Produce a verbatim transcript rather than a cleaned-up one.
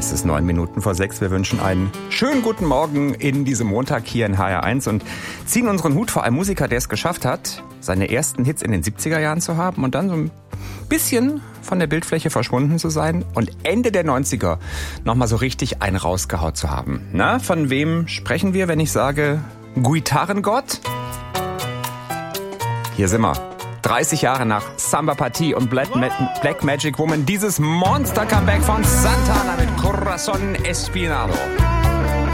Es ist neun Minuten vor sechs. Wir wünschen einen schönen guten Morgen in diesem Montag hier in H R eins und ziehen unseren Hut vor einem Musiker, der es geschafft hat, seine ersten Hits in den siebziger Jahren zu haben und dann so ein bisschen von der Bildfläche verschwunden zu sein und Ende der neunziger nochmal so richtig einen rausgehaut zu haben. Na, von wem sprechen wir, wenn ich sage Gitarrengott? Hier sind wir. dreißig Jahre nach Samba Party und Black, Ma- Black Magic Woman, dieses Monster-Comeback von Santana mit Corazón Espinado.